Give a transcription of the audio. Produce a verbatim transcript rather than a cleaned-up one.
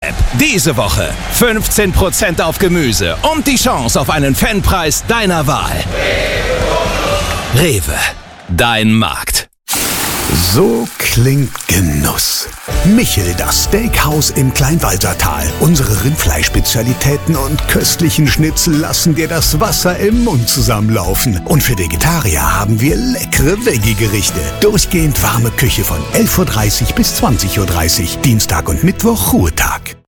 Rewe-App. Diese Woche fünfzehn Prozent auf Gemüse und die Chance auf einen Fanpreis deiner Wahl. Rewe, dein Markt. So klingt Genuss. Michel, das Steakhouse im Kleinwalsertal. Unsere Rindfleischspezialitäten und köstlichen Schnitzel lassen dir das Wasser im Mund zusammenlaufen. Und für Vegetarier haben wir leckere Veggie-Gerichte. Durchgehend warme Küche von elf Uhr dreißig bis zwanzig Uhr dreißig. Dienstag und Mittwoch Ruhetag.